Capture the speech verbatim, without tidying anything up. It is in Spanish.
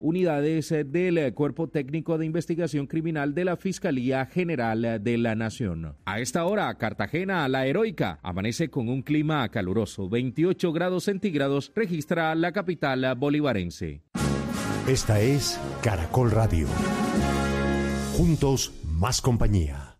unidades del Cuerpo Técnico de Investigación Criminal de la Fiscalía General de la Nación. A esta hora, Cartagena, la heroica, amanece con un clima caluroso. veintiocho grados centígrados registra la capital bolivarense. Esta es Caracol Radio. Juntos, más compañía.